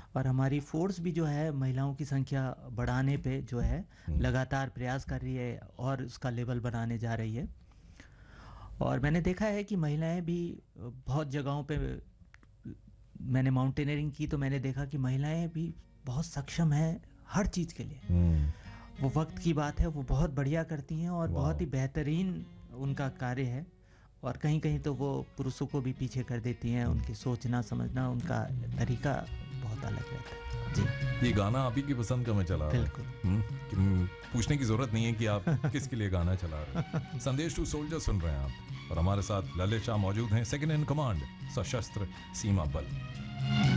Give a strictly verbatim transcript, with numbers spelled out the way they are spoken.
और हमारी फोर्स भी जो है महिलाओं की संख्या बढ़ाने पे जो है हम्म। लगातार प्रयास कर रही है और उसका लेवल बनाने जा रही है। और मैंने देखा है कि महिलाएं भी बहुत जगहों पे, मैंने माउंटेनियरिंग की तो मैंने देखा कि महिलाएं भी बहुत सक्षम हैं हर चीज़ के लिए। हम्म। वो वक्त की बात है, वो बहुत बढ़िया करती हैं और बहुत वाह। ही बेहतरीन उनका कार्य है। और कहीं कहीं तो वो पुरुषों को भी पीछे कर देती हैं, उनकी सोचना समझना उनका तरीका बहुत अलग रहता है जी। ये गाना आप ही की पसंद का मैं चला रहा बिल्कुल। हूँ। हम्म, पूछने की जरूरत नहीं है कि आप किसके लिए गाना चला रहे हैं। संदेश टू सोल्जर सुन रहे हैं आप और हमारे साथ ललित शाह मौजूद हैं, सेकंड इन कमांड सशस्त्र सीमा बल।